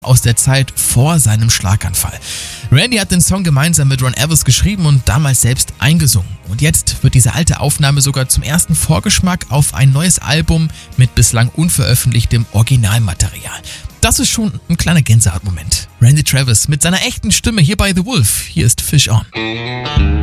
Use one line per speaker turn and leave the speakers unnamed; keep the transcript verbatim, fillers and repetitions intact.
aus der Zeit vor seinem Schlaganfall. Randy hat den Song gemeinsam mit Ron Evers geschrieben und damals selbst eingesungen. Und jetzt wird diese alte Aufnahme sogar zum ersten Vorgeschmack auf ein neues Album mit bislang unveröffentlichtem Originalmaterial. Das ist schon ein kleiner Gänsehautmoment. Randy Travis mit seiner echten Stimme hier bei The Wolf. Hier ist Fish On.